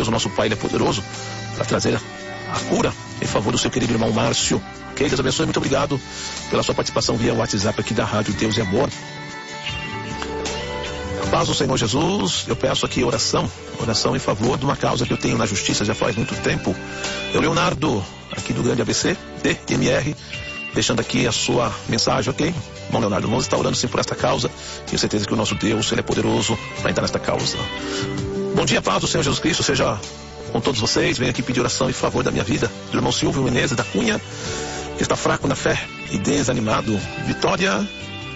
Deus, o nosso Pai, Ele é poderoso para trazer a cura em favor do seu querido irmão Márcio. Ok? Deus abençoe, muito obrigado pela sua participação via WhatsApp aqui da Rádio Deus e Amor. Paz do Senhor Jesus, eu peço aqui oração em favor de uma causa que eu tenho na justiça já faz muito tempo. Eu, Leonardo, aqui do Grande ABC, DMR, deixando aqui a sua mensagem, ok? Bom, Leonardo, vamos estar orando sim por esta causa. Tenho certeza que o nosso Deus, Ele é poderoso para entrar nesta causa. Bom dia, paz do Senhor Jesus Cristo, seja com todos vocês. Venho aqui pedir oração em favor da minha vida, do irmão Silvio Menezes da Cunha, que está fraco na fé e desanimado. Vitória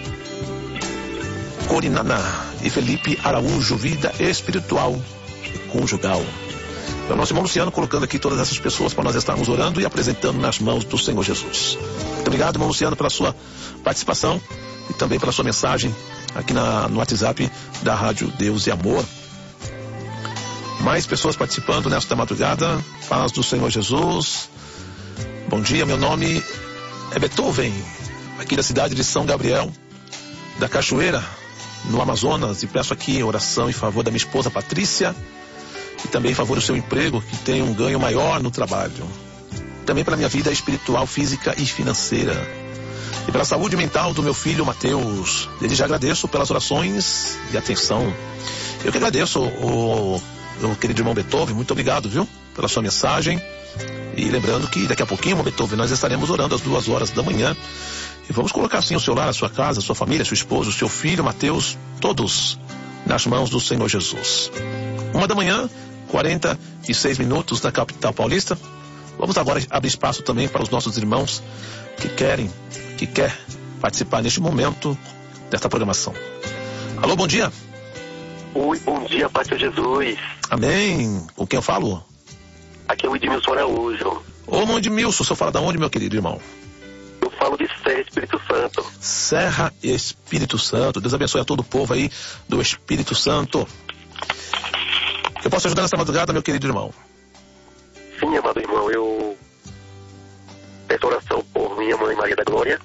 Corinana e Felipe Araújo, vida espiritual e conjugal. É o nosso irmão Luciano colocando aqui todas essas pessoas para nós estarmos orando e apresentando nas mãos do Senhor Jesus. Muito obrigado, irmão Luciano, pela sua participação e também pela sua mensagem aqui no WhatsApp da Rádio Deus e Amor. Mais pessoas participando nesta madrugada. Paz do Senhor Jesus. Bom dia, meu nome é Beethoven, aqui da cidade de São Gabriel da Cachoeira, no Amazonas, e peço aqui oração em favor da minha esposa Patrícia e também em favor do seu emprego, que tem um ganho maior no trabalho. Também pela minha vida espiritual, física e financeira. E pela saúde mental do meu filho Mateus. Desde já agradeço pelas orações e atenção. Eu que agradeço o querido irmão Beethoven, muito obrigado, viu, pela sua mensagem. E lembrando que daqui a pouquinho, irmão Beethoven, nós estaremos orando às 2 horas da manhã. E vamos colocar assim o seu lar, a sua casa, a sua família, sua esposa, o seu filho, Mateus, todos nas mãos do Senhor Jesus. 1 da manhã, 46 minutos na capital paulista. Vamos agora abrir espaço também para os nossos irmãos que quer participar neste momento desta programação. Alô, bom dia. Oi, bom dia, Pai de Jesus. Amém. Com quem eu falo? Aqui é o Edmilson Araújo. Ô, irmão Edmilson, o senhor fala da onde, meu querido irmão? Eu falo de Serra, Espírito Santo. Serra, Espírito Santo. Deus abençoe a todo o povo aí do Espírito Santo. Eu posso ajudar nessa madrugada, meu querido irmão? Sim, amado irmão, eu peço oração por minha mãe Maria da Glória,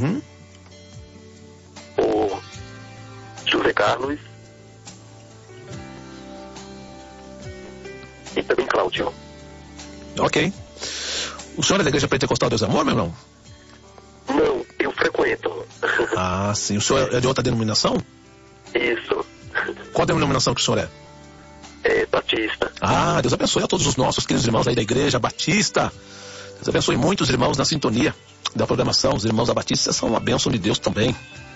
por José Carlos e também Cláudio. Ok. O senhor é da Igreja Pentecostal Deus e Amor, meu irmão? Não, eu frequento. Ah, sim. O senhor é de outra denominação? Isso. Qual denominação que o senhor é? É Batista. Ah, Deus abençoe a todos os nossos queridos irmãos aí da Igreja Batista. Deus abençoe muitos irmãos na sintonia da programação. Os irmãos da Batista são uma bênção de Deus também.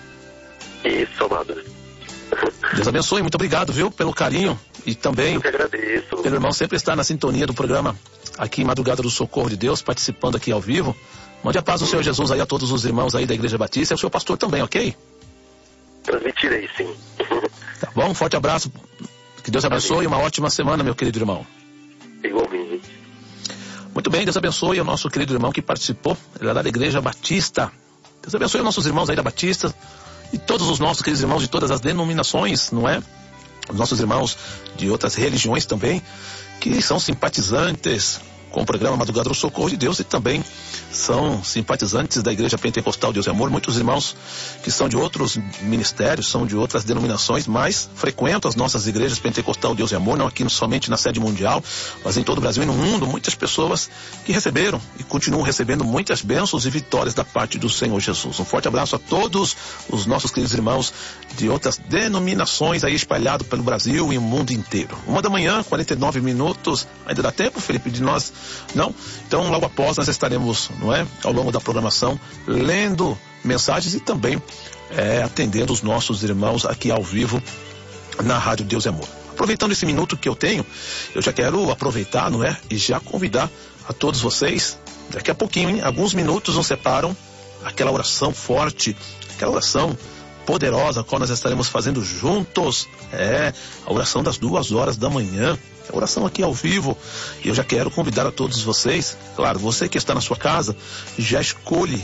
Isso, amado. Deus abençoe, muito obrigado, viu, pelo carinho e também eu que agradeço. Pelo irmão sempre estar na sintonia do programa aqui em Madrugada do Socorro de Deus, participando aqui ao vivo. Mande a paz do Senhor Jesus aí a todos os irmãos aí da Igreja Batista e ao seu pastor também, ok? Transmitirei, sim. Tá bom, um forte abraço. Que Deus abençoe e uma ótima semana, meu querido irmão. Igualmente. Muito bem, Deus abençoe ao nosso querido irmão que participou, ele é da Igreja Batista. Deus abençoe os nossos irmãos aí da Batista e todos os nossos queridos irmãos de todas as denominações, não é? Os nossos irmãos de outras religiões também, que são simpatizantes com o programa Madrugada do Socorro de Deus e também são simpatizantes da Igreja Pentecostal Deus e Amor. Muitos irmãos que são de outros ministérios, são de outras denominações, mas frequentam as nossas igrejas Pentecostal Deus e Amor, não aqui somente na sede mundial, mas em todo o Brasil e no mundo. Muitas pessoas que receberam e continuam recebendo muitas bênçãos e vitórias da parte do Senhor Jesus. Um forte abraço a todos os nossos queridos irmãos de outras denominações aí espalhados pelo Brasil e o mundo inteiro. 1 da manhã, 49 minutos. Ainda dá tempo, Felipe, de nós? Não? Então, logo após, nós estaremos, não é, ao longo da programação, lendo mensagens e também atendendo os nossos irmãos aqui ao vivo na Rádio Deus e Amor. Aproveitando esse minuto que eu tenho, eu já quero aproveitar, não é, e já convidar a todos vocês, daqui a pouquinho, em alguns minutos nos separam aquela oração forte, aquela oração poderosa, qual nós estaremos fazendo juntos, a oração das 2 horas da manhã, a oração aqui ao vivo. E eu já quero convidar a todos vocês, claro, você que está na sua casa, já escolha,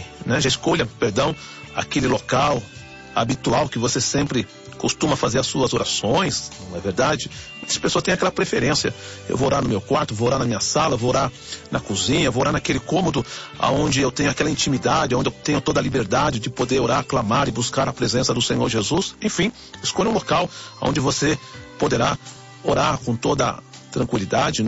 aquele local habitual que você sempre costuma fazer as suas orações, não é verdade? Muitas pessoas têm aquela preferência. Eu vou orar no meu quarto, vou orar na minha sala, vou orar na cozinha, vou orar naquele cômodo onde eu tenho aquela intimidade, onde eu tenho toda a liberdade de poder orar, clamar e buscar a presença do Senhor Jesus. Enfim, escolha um local onde você poderá orar com toda tranquilidade,